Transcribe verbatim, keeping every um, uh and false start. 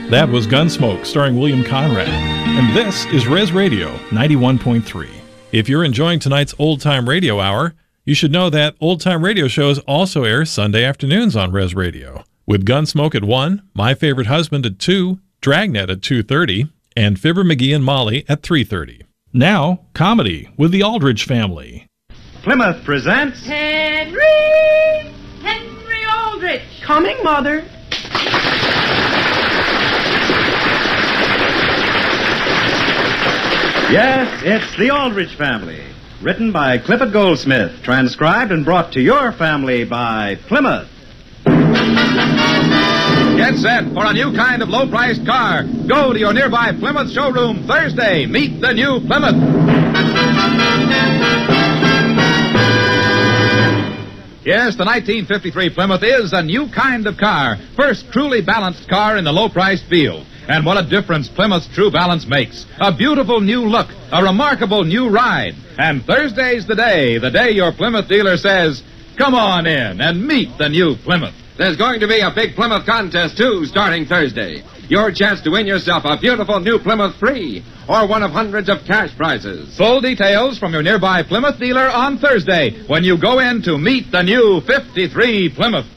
That was Gunsmoke, starring William Conrad. And this is Res Radio ninety-one point three. If you're enjoying tonight's Old Time Radio Hour, you should know that Old Time Radio shows also air Sunday afternoons on Res Radio, with Gunsmoke at one, My Favorite Husband at two, Dragnet at two thirty, and Fibber McGee and Molly at three thirty. Now, comedy with the Aldrich Family. Plymouth presents... Henry! Henry Aldrich! Coming, Mother. Yes, it's the Aldrich Family. Written by Clifford Goldsmith. Transcribed and brought to your family by Plymouth. Get set for a new kind of low-priced car. Go to your nearby Plymouth showroom Thursday. Meet the new Plymouth. Yes, the nineteen fifty-three Plymouth is a new kind of car. First truly balanced car in the low-priced field. And what a difference Plymouth's True Balance makes. A beautiful new look, a remarkable new ride. And Thursday's the day, the day your Plymouth dealer says, come on in and meet the new Plymouth. There's going to be a big Plymouth contest, too, starting Thursday. Your chance to win yourself a beautiful new Plymouth free, or one of hundreds of cash prizes. Full details from your nearby Plymouth dealer on Thursday when you go in to meet the new fifty-three Plymouth.